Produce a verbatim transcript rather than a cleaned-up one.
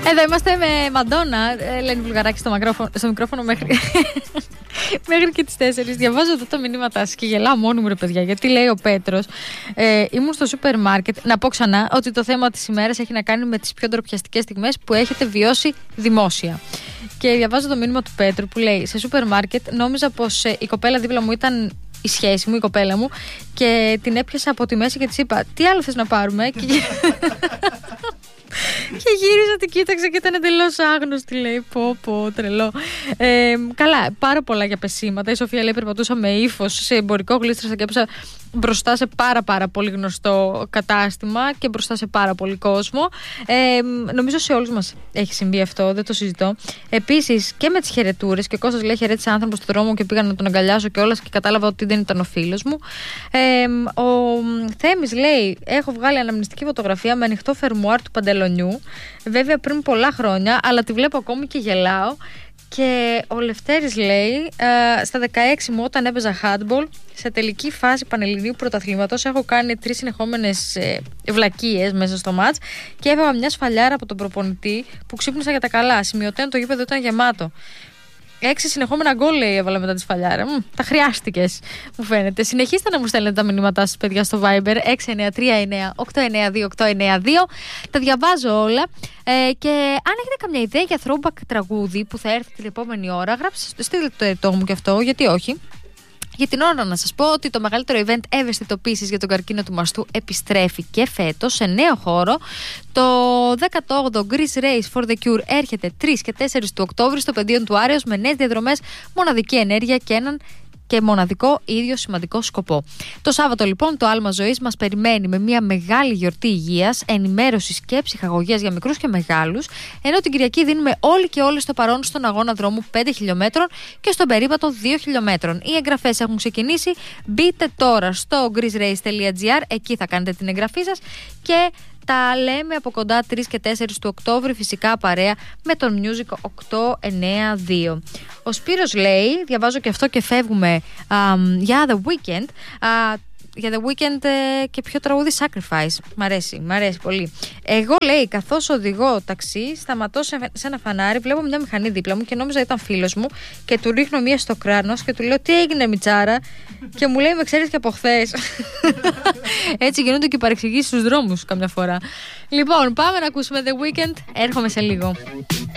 Εδώ είμαστε με Μαντόνα, Ελένη Βουλγαράκη στο, στο μικρόφωνο μέχρι, μέχρι και τις τέσσερις. Διαβάζω εδώ τα μηνύματά σας και γελάω μόνη μου, ρε παιδιά, γιατί λέει ο Πέτρος, ε, ήμουν στο σούπερ μάρκετ. Να πω ξανά ότι το θέμα της ημέρας έχει να κάνει με τις πιο ντροπιαστικές στιγμές που έχετε βιώσει δημόσια. Και διαβάζω το μήνυμα του Πέτρου που λέει: σε σούπερ μάρκετ νόμιζα πως ε, η κοπέλα δίπλα μου ήταν η σχέση μου, η κοπέλα μου, και την έπιασα από τη μέση και της είπα: τι άλλο θες να πάρουμε? Και... Και γύριζα, την κοίταξα και ήταν εντελώς άγνωστη. Λέει: πω, πω, τρελό. Ε, καλά, πάρα πολλά για πεσήματα. Η Σοφία λέει: περπατούσα με ύφος σε εμπορικό, γλίστρασα και έπεσα μπροστά σε πάρα πάρα πολύ γνωστό κατάστημα και μπροστά σε πάρα πολύ κόσμο. Ε, νομίζω σε όλους μας έχει συμβεί αυτό, δεν το συζητώ. Επίσης και με τις χαιρετούρες. Και ο Κώστας λέει: χαιρέτησε άνθρωπο στον δρόμο και πήγα να τον αγκαλιάσω κιόλας και κατάλαβα ότι δεν ήταν ο φίλος μου. Ε, ο Θέμης λέει: έχω βγάλει αναμνηστική φωτογραφία με ανοιχτό φερμουάρ του παντελονιού. Βέβαια πριν πολλά χρόνια, αλλά τη βλέπω ακόμη και γελάω. Και ο Λευτέρης λέει: ε, στα δεκαέξι μου, όταν έπαιζα handball, σε τελική φάση πανελληνίου πρωταθλήματος, έχω κάνει τρεις συνεχόμενες ε, βλακίες μέσα στο μάτς και έβαλα μια σφαλιάρα από τον προπονητή που ξύπνησα για τα καλά. Σημειωτέν, το γήπεδο ήταν γεμάτο. Έξι συνεχόμενα γκολ, λέει, έβαλα μετά τη σφαλιάρα. Μ, τα χρειάστηκες, μου φαίνεται. Συνεχίστε να μου στέλνετε τα μηνύματά σας, παιδιά, στο Viber έξι εννιά τρία εννιά οκτώ εννιά δύο οκτώ εννιά δύο. Τα διαβάζω όλα. Ε, και αν έχετε καμιά ιδέα για throwback τραγούδι που θα έρθει την επόμενη ώρα, γράψτε, στείλτε το ετώ μου και αυτό, γιατί όχι. Για την ώρα να σας πω ότι το μεγαλύτερο event ευαισθητοποίησης για τον καρκίνο του μαστού επιστρέφει και φέτος σε νέο χώρο. Το δέκατο όγδοο Greece Race for the Cure έρχεται τρεις και τέσσερις του Οκτώβρη στο πεδίο του Άρεως με νέες διαδρομές, μοναδική ενέργεια και έναν και μοναδικό ίδιο σημαντικό σκοπό. Το Σάββατο λοιπόν το άλμα ζωής μας περιμένει με μια μεγάλη γιορτή υγείας, ενημέρωσης και ψυχαγωγίας για μικρούς και μεγάλους, ενώ την Κυριακή δίνουμε όλοι και όλες το παρόν στον αγώνα δρόμου πέντε χιλιομέτρων και στον περίπατο δύο χιλιομέτρων. Οι εγγραφές έχουν ξεκινήσει. Μπείτε τώρα στο greece race τελεία gr, εκεί θα κάνετε την εγγραφή σας και τα λέμε από κοντά τρεις και τέσσερις του Οκτώβρη, φυσικά παρέα με τον Music οκτώ εννιά δύο. Ο Σπύρος λέει, διαβάζω και αυτό και φεύγουμε, α, για The Weeknd, α, για The Weeknd ε, και ποιο τραγούδι? Sacrifice. Μ' αρέσει, μ' αρέσει πολύ. Εγώ, λέει, καθώς οδηγώ ταξί, σταματώ σε, σε ένα φανάρι, βλέπω μια μηχανή δίπλα μου και νόμιζα ήταν φίλος μου και του ρίχνω μία στο κράνος και του λέω: τι έγινε, Μιτσάρα? Και μου λέει: με ξέρεις και από χθες. Έτσι γίνονται και οι παρεξηγήσεις στους δρόμους καμιά φορά. Λοιπόν, πάμε να ακούσουμε The Weeknd. Έρχομαι σε λίγο.